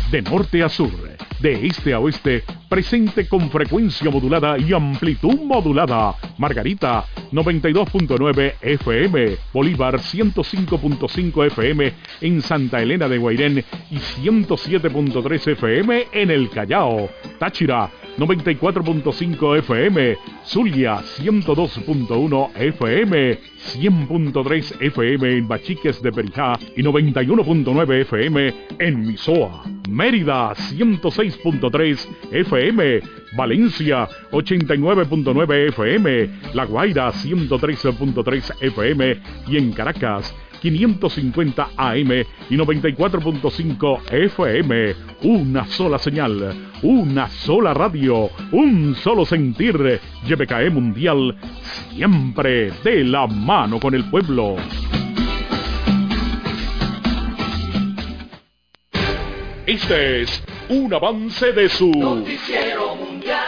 de norte a sur, de este a oeste, presente con frecuencia modulada y amplitud modulada. Margarita, 92.9 FM, Bolívar 105.5 FM en Santa Elena de Guairén y 107.3 FM en el Callao. Táchira, 94.5 FM, Zulia 102.1 FM, 100.3 FM en Bachiques de Perijá y 91.9 FM en Misoa. Mérida 106.3 FM, Valencia 89.9 FM, La Guaira 113.3 FM y en Caracas 550 AM y 94.5 FM. Una sola señal, una sola radio, un solo sentir. YPKE Mundial, siempre de la mano con el pueblo. Este es un avance de su Noticiero Mundial.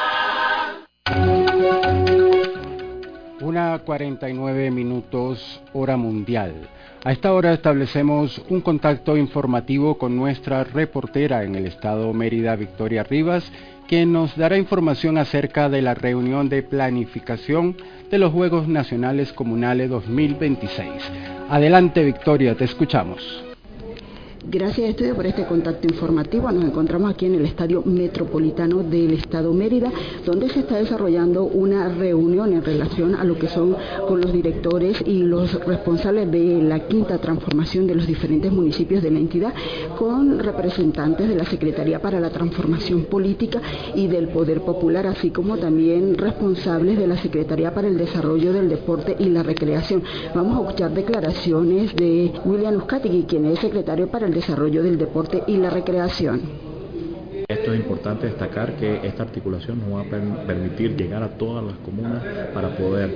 1:49 hora mundial. A esta hora establecemos un contacto informativo con nuestra reportera en el estado Mérida, Victoria Rivas, quien nos dará información acerca de la reunión de planificación de los Juegos Nacionales Comunales 2026. Adelante, Victoria, te escuchamos. Gracias, Estudio, por este contacto informativo. Nos encontramos aquí en el Estadio Metropolitano del Estado Mérida, donde se está desarrollando una reunión en relación a lo que son con los directores y los responsables de la quinta transformación de los diferentes municipios de la entidad, con representantes de la Secretaría para la Transformación Política y del Poder Popular, así como también responsables de la Secretaría para el Desarrollo del Deporte y la Recreación. Vamos a escuchar declaraciones de William Uzcategui, quien es secretario para el Desarrollo del Deporte y la Recreación. Esto es importante destacar que esta articulación nos va a permitir llegar a todas las comunas para poder,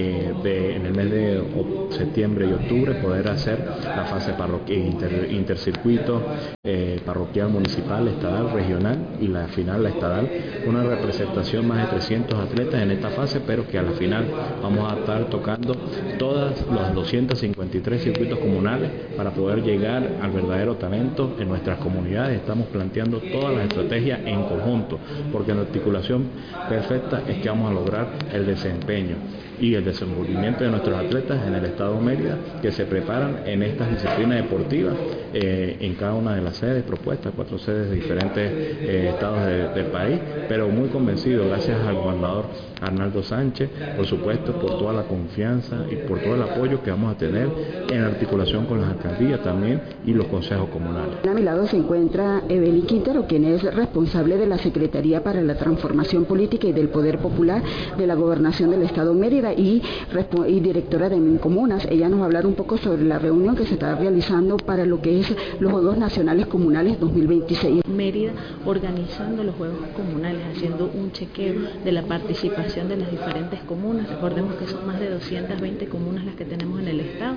en el mes de septiembre y octubre, poder hacer la fase intercircuito, parroquial, municipal, estadal, regional y la final, la estadal, una representación más de 300 atletas en esta fase, pero que a la final vamos a estar tocando todos los 253 circuitos comunales para poder llegar al verdadero talento en nuestras comunidades. Estamos planteando todas las estrategias en conjunto, porque la articulación perfecta es que vamos a lograr el desempeño y el desenvolvimiento de nuestros atletas en el estado Mérida, que se preparan en estas disciplinas deportivas en cada una de las sedes propuestas, 4 sedes de diferentes estados del país, pero muy convencido, gracias al gobernador Arnaldo Sánchez, por supuesto, por toda la confianza y por todo el apoyo que vamos a tener en articulación con las alcaldías también y los consejos comunales. A mi lado se encuentra Evelyn Quintero, quien es responsable de la Secretaría para la Transformación Política y del Poder Popular de la Gobernación del Estado Mérida y directora de Mincomunas. Ella nos va a hablar un poco sobre la reunión que se está realizando para lo que es los Juegos Nacionales Comunales 2026. Mérida organizando los Juegos Comunales, haciendo un chequeo de la participación de las diferentes comunas. Recordemos que son más de 220 comunas las que tenemos en el estado,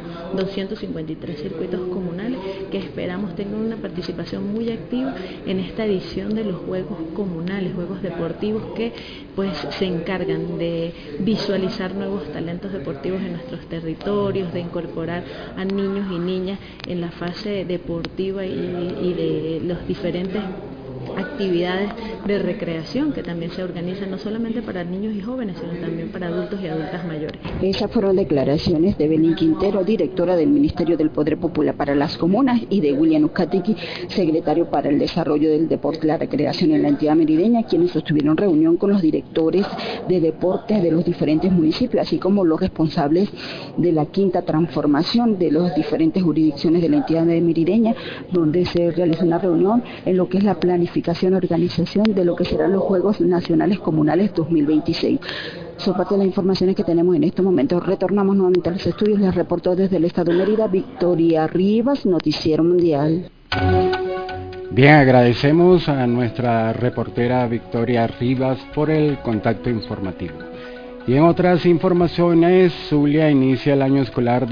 253 circuitos comunales que esperamos tengan una participación muy activa en esta edición de los Juegos Comunales, Juegos Deportivos que pues se encargan de visualizar nuevos talentos deportivos en nuestros territorios, de incorporar a niños y niñas en la fase deportiva y de los diferentes actividades de recreación que también se organizan no solamente para niños y jóvenes, sino también para adultos y adultas mayores. Esas fueron declaraciones de Evelyn Quintero, directora del Ministerio del Poder Popular para las Comunas, y de William Uzcategui, secretario para el Desarrollo del Deporte y la Recreación en la entidad merideña, quienes sostuvieron reunión con los directores de deportes de los diferentes municipios, así como los responsables de la quinta transformación de las diferentes jurisdicciones de la entidad merideña, donde se realizó una reunión en lo que es la planificación y organización de lo que serán los Juegos Nacionales Comunales 2026. Son parte de las informaciones que tenemos en estos momentos. Retornamos nuevamente a los estudios. Les reportó desde el Estado Mérida Victoria Rivas, Noticiero Mundial. Bien, agradecemos a nuestra reportera Victoria Rivas por el contacto informativo. Y en otras informaciones, Zulia inicia el año escolar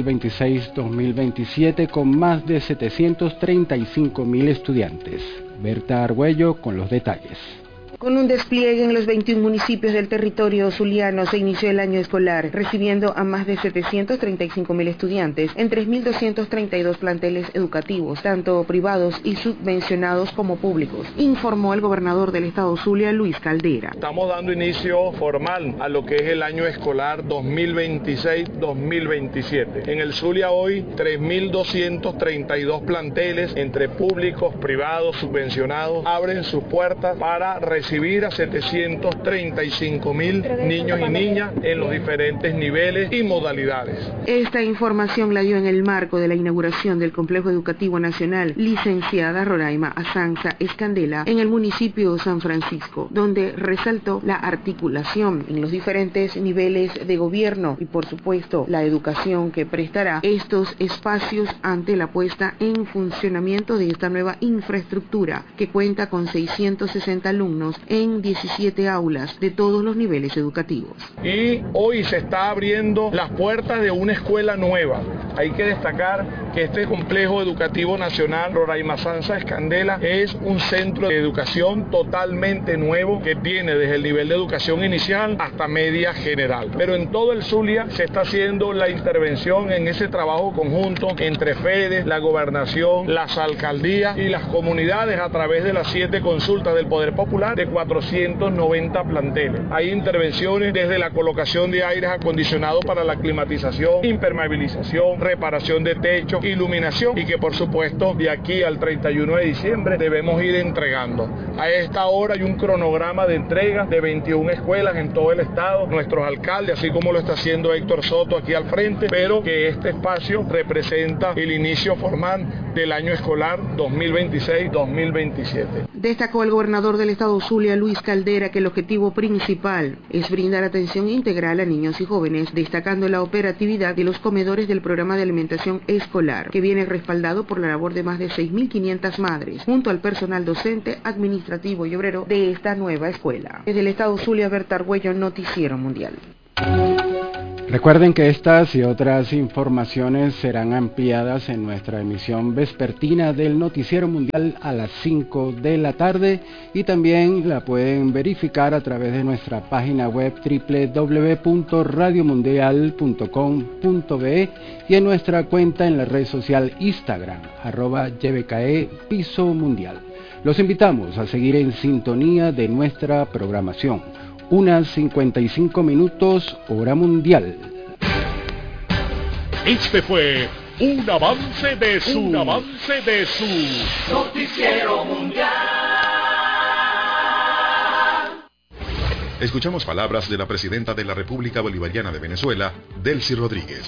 2026-2027 con más de 735,000 estudiantes. Berta Argüello con los detalles. Con un despliegue en los 21 municipios del territorio zuliano se inició el año escolar, recibiendo a más de 735.000 estudiantes en 3.232 planteles educativos, tanto privados y subvencionados como públicos, informó el gobernador del estado Zulia, Luis Caldera. Estamos dando inicio formal a lo que es el año escolar 2026-2027. En el Zulia hoy 3.232 planteles entre públicos, privados, subvencionados abren sus puertas para recibir a 735.000 niños y niñas en los diferentes niveles y modalidades. Esta información la dio en el marco de la inauguración del Complejo Educativo Nacional licenciada Roraima Azanza Escandela en el municipio San Francisco, donde resaltó la articulación en los diferentes niveles de gobierno y por supuesto la educación que prestará estos espacios ante la puesta en funcionamiento de esta nueva infraestructura que cuenta con 660 alumnos en 17 aulas de todos los niveles educativos. Y hoy se está abriendo las puertas de una escuela nueva. Hay que destacar que este Complejo Educativo Nacional Roraima Azanza Escandela es un centro de educación totalmente nuevo que tiene desde el nivel de educación inicial hasta media general. Pero en todo el Zulia se está haciendo la intervención en ese trabajo conjunto entre FEDES, la gobernación, las alcaldías y las comunidades a través de las 7 consultas del Poder Popular de 490 planteles. Hay intervenciones desde la colocación de aires acondicionados para la climatización, impermeabilización, reparación de techos, iluminación y que por supuesto de aquí al 31 de diciembre debemos ir entregando. A esta hora hay un cronograma de entrega de 21 escuelas en todo el estado, nuestros alcaldes, así como lo está haciendo Héctor Soto aquí al frente, pero que este espacio representa el inicio formal del año escolar 2026-2027. Destacó el gobernador del estado Zulia, Luis Caldera, que el objetivo principal es brindar atención integral a niños y jóvenes, destacando la operatividad de los comedores del programa de alimentación escolar, que viene respaldado por la labor de más de 6.500 madres, junto al personal docente, administrativo y obrero de esta nueva escuela. Desde el estado Zulia, Berta Argüello, Noticiero Mundial. Recuerden que estas y otras informaciones serán ampliadas en nuestra emisión vespertina del Noticiero Mundial a las 5 de la tarde y también la pueden verificar a través de nuestra página web www.radiomundial.com.be y en nuestra cuenta en la red social Instagram, @YBKE_Mundial. Los invitamos a seguir en sintonía de nuestra programación. Unas 55 minutos, hora mundial. Este fue un avance de su Noticiero Mundial. Escuchamos palabras de la presidenta de la República Bolivariana de Venezuela, Delcy Rodríguez.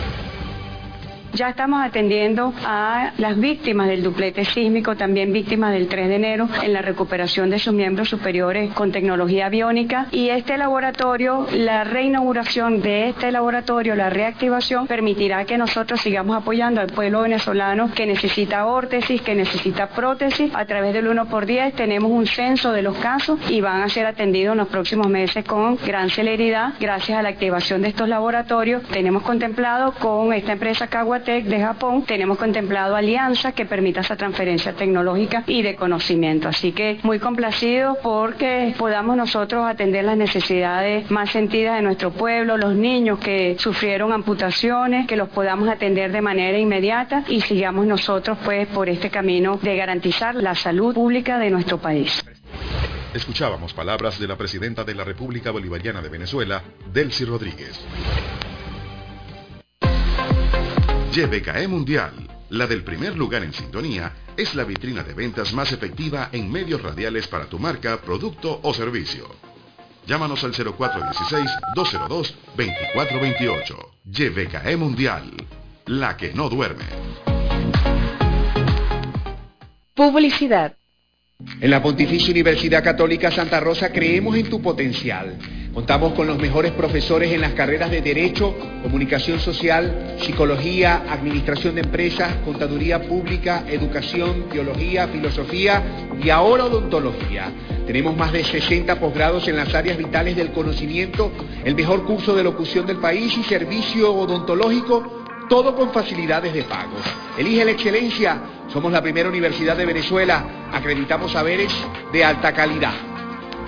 Ya estamos atendiendo a las víctimas del duplete sísmico, también víctimas del 3 de enero, en la recuperación de sus miembros superiores con tecnología aviónica. Y este laboratorio, la reinauguración de este laboratorio, la reactivación, permitirá que nosotros sigamos apoyando al pueblo venezolano que necesita órtesis, que necesita prótesis. A través del 1x10 tenemos un censo de los casos y van a ser atendidos en los próximos meses con gran celeridad. Gracias a la activación de estos laboratorios, tenemos contemplado con esta empresa Kawatech de Japón, tenemos contemplado alianzas que permita esa transferencia tecnológica y de conocimiento. Así que muy complacidos porque podamos nosotros atender las necesidades más sentidas de nuestro pueblo, los niños que sufrieron amputaciones, que los podamos atender de manera inmediata y sigamos nosotros pues por este camino de garantizar la salud pública de nuestro país. Escuchábamos palabras de la presidenta de la República Bolivariana de Venezuela, Delcy Rodríguez. YBKE Mundial, la del primer lugar en sintonía, es la vitrina de ventas más efectiva en medios radiales para tu marca, producto o servicio. Llámanos al 0416-202-2428. YBKE Mundial, la que no duerme. Publicidad. En la Pontificia Universidad Católica Santa Rosa creemos en tu potencial. Contamos con los mejores profesores en las carreras de Derecho, Comunicación Social, Psicología, Administración de Empresas, Contaduría Pública, Educación, Biología, Filosofía y ahora Odontología. Tenemos más de 60 posgrados en las áreas vitales del conocimiento, el mejor curso de locución del país y servicio odontológico, todo con facilidades de pago. Elige la excelencia. Somos la primera universidad de Venezuela. Acreditamos saberes de alta calidad.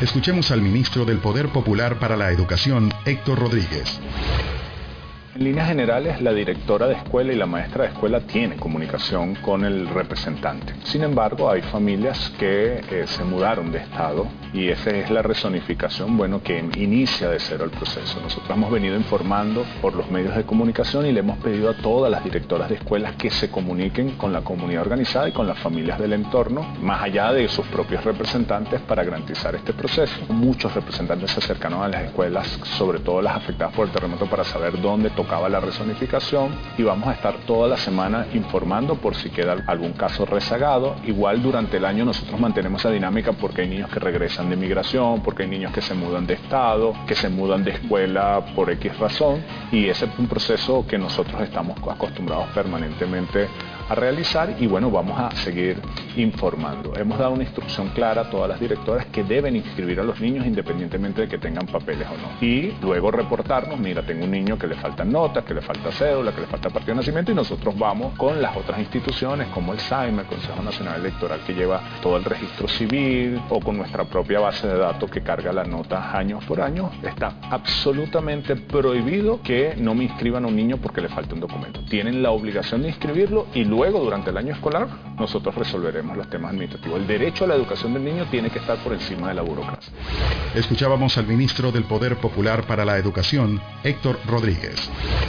Escuchemos al ministro del Poder Popular para la Educación, Héctor Rodríguez. En líneas generales, la directora de escuela y la maestra de escuela tiene comunicación con el representante. Sin embargo, hay familias que se mudaron de estado y esa es la rezonificación, que inicia de cero el proceso. Nosotros hemos venido informando por los medios de comunicación y le hemos pedido a todas las directoras de escuelas que se comuniquen con la comunidad organizada y con las familias del entorno, más allá de sus propios representantes, para garantizar este proceso. Muchos representantes se acercaron a las escuelas, sobre todo las afectadas por el terremoto, para saber dónde tocaba la rezonificación, y vamos a estar toda la semana informando por si queda algún caso rezagado. Igual durante el año nosotros mantenemos esa dinámica porque hay niños que regresan de migración, porque hay niños que se mudan de estado, que se mudan de escuela por X razón, y ese es un proceso que nosotros estamos acostumbrados permanentemente a realizar y vamos a seguir informando. Hemos dado una instrucción clara a todas las directoras que deben inscribir a los niños independientemente de que tengan papeles o no. Y luego reportarnos, mira, tengo un niño que le faltan notas, que le falta cédula, que le falta partido de nacimiento, y nosotros vamos con las otras instituciones como el SAIME, el Consejo Nacional Electoral, que lleva todo el registro civil, o con nuestra propia base de datos que carga las notas año por año. Está absolutamente prohibido que no me inscriban a un niño porque le falta un documento. Tienen la obligación de inscribirlo y luego, durante el año escolar, nosotros resolveremos los temas administrativos. El derecho a la educación del niño tiene que estar por encima de la burocracia. Escuchábamos al ministro del Poder Popular para la Educación, Héctor Rodríguez.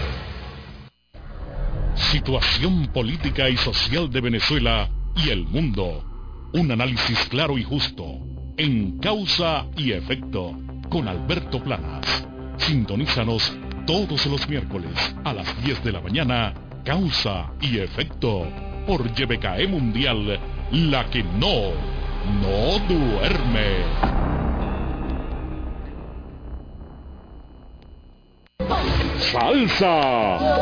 Situación política y social de Venezuela y el mundo. Un análisis claro y justo, en Causa y Efecto, con Alberto Planas. Sintonízanos todos los miércoles a las 10 de la mañana. Causa y Efecto, por YBKE Mundial, la que no duerme. Salsa.